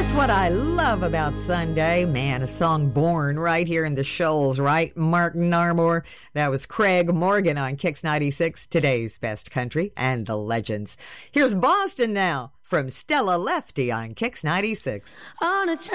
That's what I love about Sunday. Man, a song born right here in the Shoals, right? Mark Narmore. That was Craig Morgan on Kix 96, today's best country and the legends. Here's Boston now from Stella Lefty on Kix 96. On a